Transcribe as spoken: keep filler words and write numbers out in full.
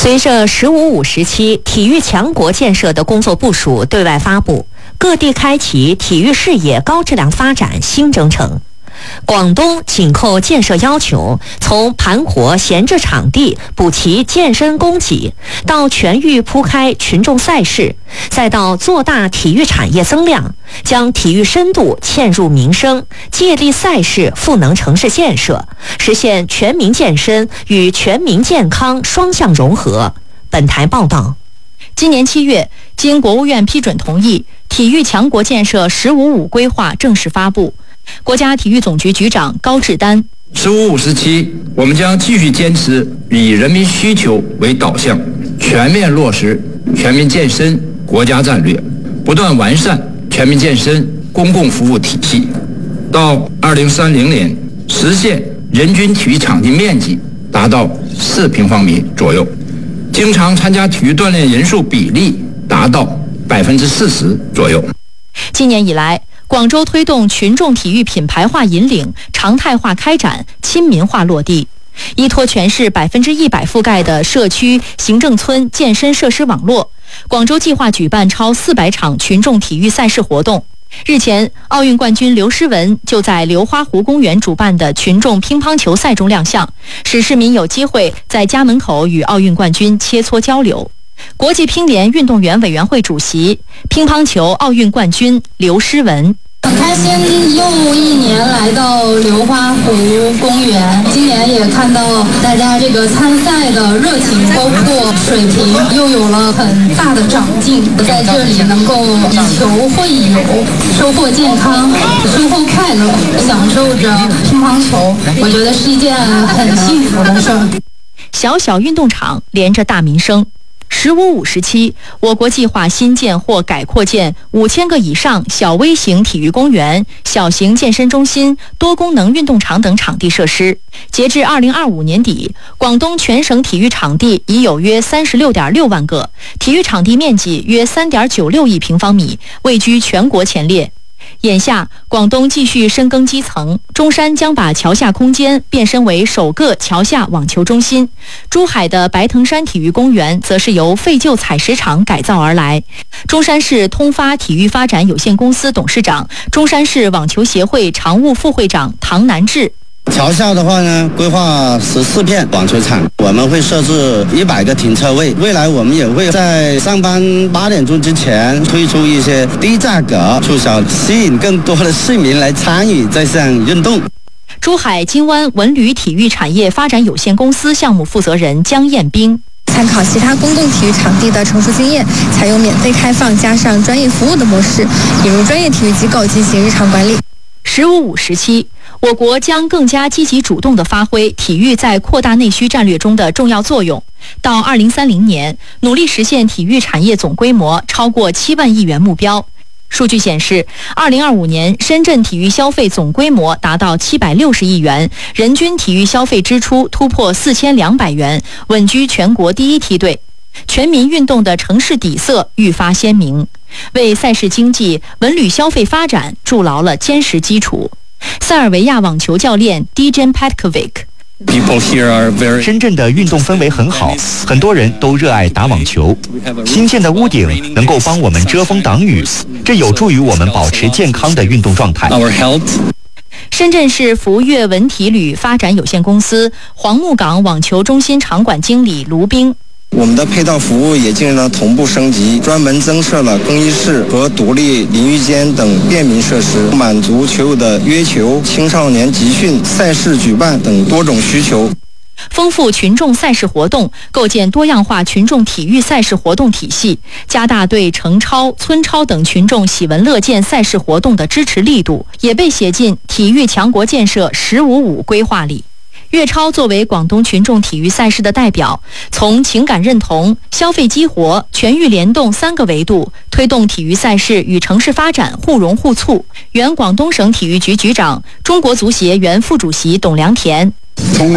随着“十五五”时期体育强国建设的工作部署对外发布，各地开启体育事业高质量发展新征程。广东紧扣建设要求，从盘活闲置场地补齐健身供给，到全域铺开群众赛事，再到做大体育产业增量，将体育深度嵌入民生，借力赛事赋能城市建设，实现全民健身与全民健康双向融合。本台报道。 今年七月，经国务院批准同意，体育强国建设“十五五”规划正式发布。国家体育总局局长高志丹： 十五五时期，我们将继续坚持以人民需求为导向，全面落实全民健身国家战略，不断完善全民健身公共服务体系。到二零三零年，实现人均体育场地面积达到四平方米左右，经常参加体育锻炼人数比例达到百分之四十左右。 今年以来，广州推动群众体育品牌化引领、常态化开展、亲民化落地，依托全市百分之一百覆盖的社区行政村健身设施网络，广州计划举办超四百场群众体育赛事活动。日前，奥运冠军刘诗雯就在流花湖公园主办的群众乒乓球赛中亮相，使市民有机会在家门口与奥运冠军切磋交流。国际乒联运动员委员会主席、乒乓球奥运冠军刘诗雯： 很开心又一年来到流花湖公园，今年也看到大家这个参赛的热情，包括水平又有了很大的长进。在这里能够以球会友，收获健康，收获快乐，享受着乒乓球，我觉得是一件很幸福的事儿。 小小运动场连着大民生。十五五时期，我国计划新建或改扩建五千个以上小微型体育公园、小型健身中心、多功能运动场等场地设施。截至二零二五年底，广东全省体育场地已有约三十六点六万个，体育场地面积约三点九六亿平方米，位居全国前列。眼下，广东继续深耕基层，中山将把桥下空间变身为首个桥下网球中心。珠海的白藤山体育公园则是由废旧采石场改造而来。中山市通发体育发展有限公司董事长、中山市网球协会常务副会长唐南志： 桥下的话呢，规划十四片网球场，我们会设置一百个停车位。未来我们也会在上班八点钟之前推出一些低价格促销，吸引更多的市民来参与这项运动。 珠海金湾文旅体育产业发展有限公司项目负责人江彦兵： 参考其他公共体育场地的成熟经验，采用免费开放加上专业服务的模式，引入专业体育机构进行日常管理。 十五五时期，我国将更加积极主动地发挥体育在扩大内需战略中的重要作用。到二零三零年，努力实现体育产业总规模超过七万亿元目标。数据显示，二零二五年深圳体育消费总规模达到七百六十亿元，人均体育消费支出突破四千两百元，稳居全国第一梯队。全民运动的城市底色愈发鲜明，为赛事经济、文旅消费发展筑牢了坚实基础。塞尔维亚网球教练 Dejan Petkovic： 深圳的运动氛围很好，很多人都热爱打网球。新建的屋顶能够帮我们遮风挡雨，这有助于我们保持健康的运动状态。 深圳市福悦文体旅发展有限公司黄木港网球中心场馆经理卢兵： 我们的配套服务也进行了同步升级，专门增设了更衣室和独立淋浴间等便民设施，满足球友的约球、青少年集训、赛事举办等多种需求。 丰富群众赛事活动，构建多样化群众体育赛事活动体系，加大对城超、村超等群众喜闻乐见赛事活动的支持力度，也被写进体育强国建设“十五五”规划里。粤超作为广东群众体育赛事的代表，从情感认同、消费激活、全域联动三个维度，推动体育赛事与城市发展互融互促。原广东省体育局局长、中国足协原副主席董良田：